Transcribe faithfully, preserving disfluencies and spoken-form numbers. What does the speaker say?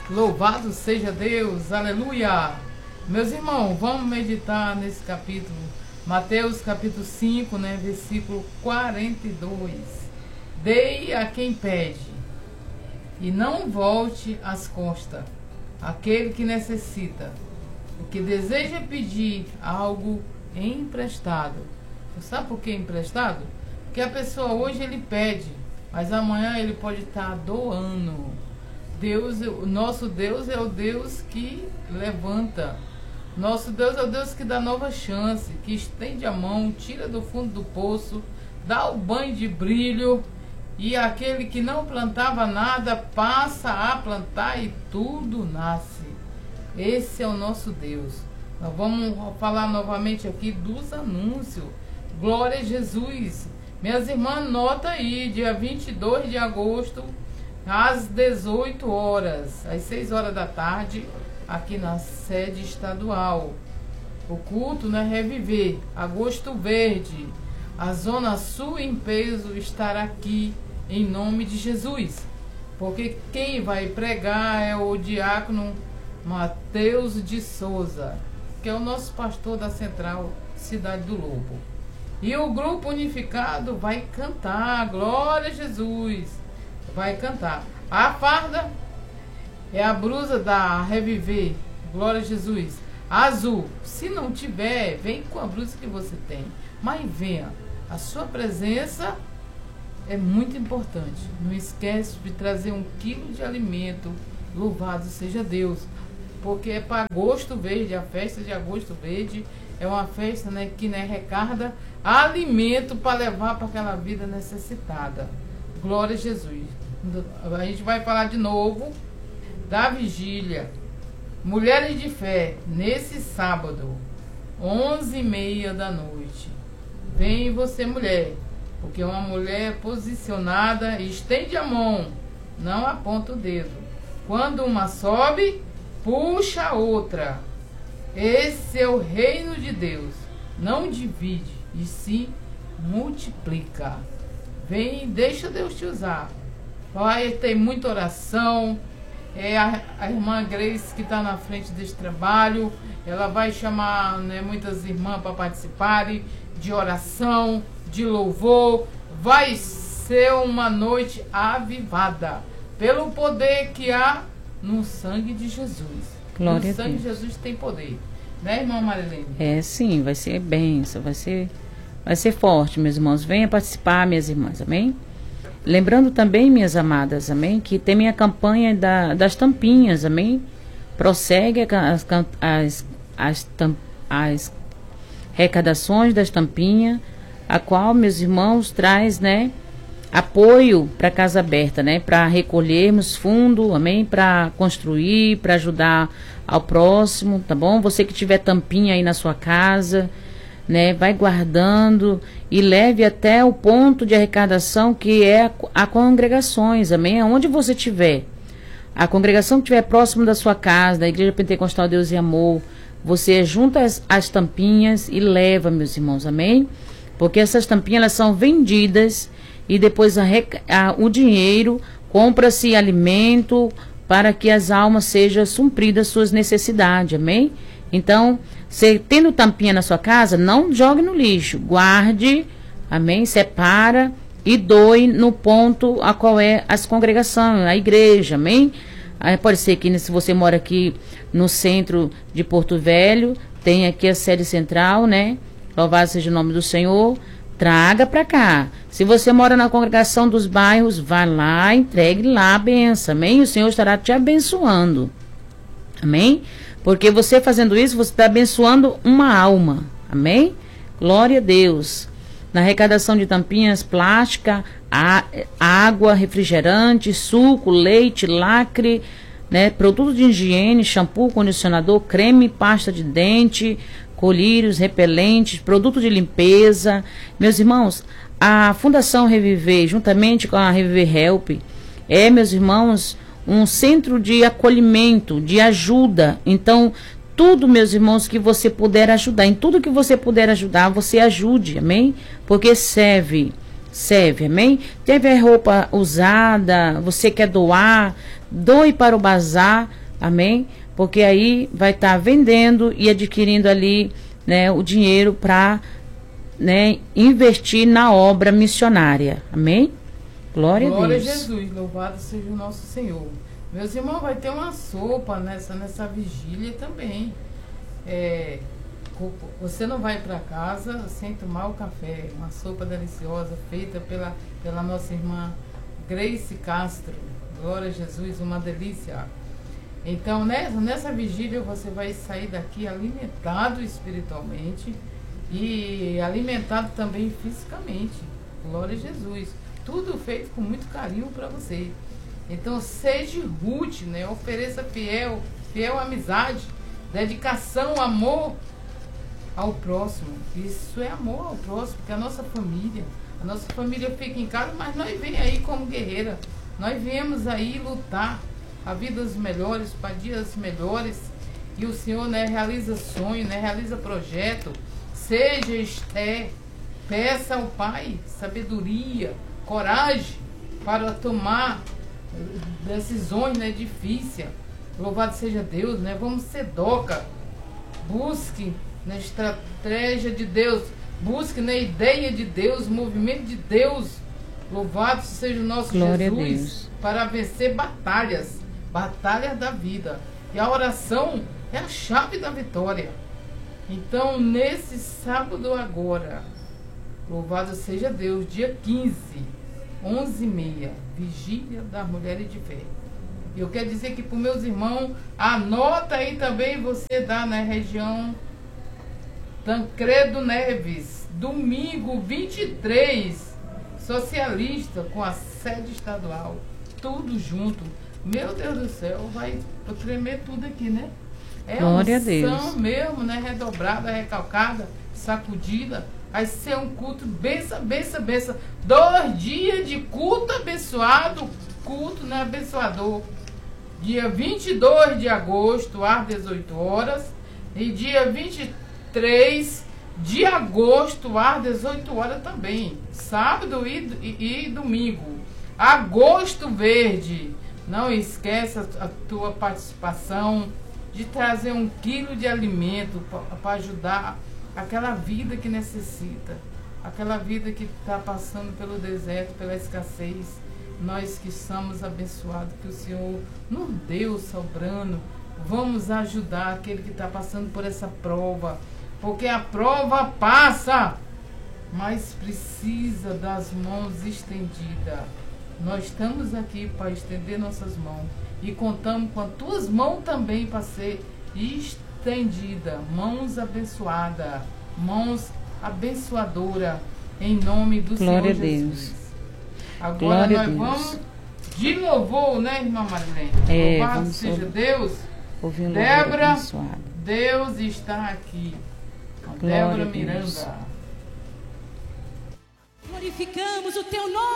Louvado seja Deus, aleluia! Meus irmãos, vamos meditar nesse capítulo, Mateus capítulo cinco, né, versículo quarenta e dois. Dei a quem pede, e não volte as costas, aquele que necessita, o que deseja pedir algo emprestado. Você sabe por que emprestado? Porque a pessoa hoje ele pede, mas amanhã ele pode estar doando. Deus, o nosso Deus é o Deus que levanta. Nosso Deus é o Deus que dá nova chance, que estende a mão, tira do fundo do poço, dá o banho de brilho, e aquele que não plantava nada passa a plantar e tudo nasce. Esse é o nosso Deus. Nós vamos falar novamente aqui dos anúncios. Glória a Jesus. Minhas irmãs, nota aí, dia vinte e dois de agosto, às dezoito horas, às seis horas da tarde, aqui na sede estadual. O culto, né, Reviver, Agosto Verde. A Zona Sul em peso estará aqui, em nome de Jesus. Porque quem vai pregar é o diácono Mateus de Souza, que é o nosso pastor da Central Cidade do Lobo. E o grupo unificado vai cantar, glória a Jesus. Vai cantar. A farda é a blusa da Reviver, glória a Jesus, azul. Se não tiver, vem com a blusa que você tem, mas venha. A sua presença é muito importante. Não esquece de trazer um quilo de alimento. Louvado seja Deus, porque é para Agosto Verde. A festa de Agosto Verde é uma festa, né, que, né, recarga alimento para levar para aquela vida necessitada. Glória a Jesus. A gente vai falar de novo da vigília Mulheres de Fé, nesse sábado, onze e meia da noite. Vem você, mulher, porque uma mulher posicionada estende a mão, não aponta o dedo. Quando uma sobe, puxa a outra. Esse é o reino de Deus. Não divide, e sim multiplica. Vem e deixa Deus te usar. Vai ter muita oração. É a, a irmã Grace que está na frente desse trabalho. Ela vai chamar, né, muitas irmãs para participarem de oração, de louvor. Vai ser uma noite avivada pelo poder que há no sangue de Jesus. Glória no sangue a Deus. de Jesus tem poder, né, irmã Marilene? É, sim, vai ser bênção, vai ser, vai ser forte, meus irmãos. Venha participar, minhas irmãs, amém? Lembrando também, minhas amadas, amém, que tem minha campanha da, das tampinhas, amém? Prossegue as, as, as, as arrecadações das tampinhas, a qual, meus irmãos, traz, né, apoio para a Casa Aberta, né, para recolhermos fundo, amém, para construir, para ajudar ao próximo, tá bom? Você que tiver tampinha aí na sua casa, né, vai guardando e leve até o ponto de arrecadação, que é a, a congregações, amém? Aonde você estiver, a congregação que estiver próximo da sua casa, da Igreja Pentecostal Deus e Amor, você junta as, as tampinhas e leva, meus irmãos, amém? Porque essas tampinhas, elas são vendidas e depois a, a, o dinheiro compra-se alimento para que as almas sejam supridas suas necessidades, amém? Então, você tendo tampinha na sua casa, não jogue no lixo, guarde, amém? Separa e doe no ponto a qual é as congregações, a igreja, amém? Aí pode ser que se você mora aqui no centro de Porto Velho, tem aqui a sede central, né? Louvado seja o nome do Senhor, traga para cá. Se você mora na congregação dos bairros, vá lá, entregue lá a benção, amém? O Senhor estará te abençoando, amém? Porque você fazendo isso, você está abençoando uma alma. Amém? Glória a Deus. Na arrecadação de tampinhas plástica, a, água, refrigerante, suco, leite, lacre, né, produto de higiene, shampoo, condicionador, creme, pasta de dente, colírios, repelentes, produto de limpeza. Meus irmãos, a Fundação Reviver, juntamente com a Reviver Help, é, meus irmãos, um centro de acolhimento, de ajuda. Então, tudo, meus irmãos, que você puder ajudar, em tudo que você puder ajudar, você ajude, amém? Porque serve, serve, amém? Teve roupa usada, você quer doar, doe para o bazar, Amém? Porque aí vai estar tá vendendo e adquirindo ali, né, o dinheiro para, né, investir na obra missionária. Amém? Glória, Glória a Deus. Jesus, louvado seja o nosso Senhor. Meus irmãos, vai ter uma sopa nessa, nessa vigília também. É, você não vai para casa sem tomar o café. Uma sopa deliciosa feita pela, pela nossa irmã Grace Castro. Glória a Jesus, uma delícia. Então, nessa, nessa vigília, você vai sair daqui alimentado espiritualmente e alimentado também fisicamente. Glória a Jesus. Tudo feito com muito carinho para você. Então, seja rude, né? Ofereça fiel, fiel amizade, dedicação, amor ao próximo. Isso é amor ao próximo, porque a nossa família, a nossa família fica em casa, mas nós vem aí como guerreira. Nós viemos aí lutar a vidas melhores, para dias melhores. E o Senhor, né, realiza sonho, né, realiza projeto. Seja Esther, peça ao Pai sabedoria, coragem para tomar decisões, né, difíceis. Louvado seja Deus, né? Vamos ser doca. Busque na estratégia de Deus. Busque na ideia de Deus, movimento de Deus. Louvado seja o nosso Glória Jesus para vencer batalhas, batalhas da vida. E a oração é a chave da vitória. Então, nesse sábado agora, louvado seja Deus, dia quinze, onze e meia, vigília das mulheres de fé. E eu quero dizer que para os meus irmãos, anota aí também, você dá na região Tancredo Neves, domingo vinte e três, socialista, com a sede estadual, tudo junto. Meu Deus do céu, vai tremer tudo aqui, né? É Glória a unção Deus. mesmo, né? Redobrada, recalcada, sacudida. Vai ser um culto benção, benção, benção. Dois dias de culto abençoado, culto, né, abençoador. Dia vinte e dois de agosto, às dezoito horas. E dia vinte e três de agosto, às dezoito horas também. Sábado e, e, e domingo. Agosto Verde. Não esqueça a tua participação de trazer um quilo de alimento para ajudar aquela vida que necessita, aquela vida que está passando pelo deserto, pela escassez. Nós que somos abençoados, que o Senhor nos deu sobrando, vamos ajudar aquele que está passando por essa prova, porque a prova passa, mas precisa das mãos estendidas. Nós estamos aqui para estender nossas mãos e contamos com as tuas mãos também para ser estendida, mãos abençoadas, mãos abençoadoras, em nome do Glória Senhor Jesus. Deus. Agora Glória nós a Deus. vamos de louvor, né, irmã Marilene? É, Louvado vamos seja ouvir. Deus. Ouvi um louvor Débora, abençoado. Deus está aqui. Glória Débora a Deus. Miranda. Glorificamos o teu nome.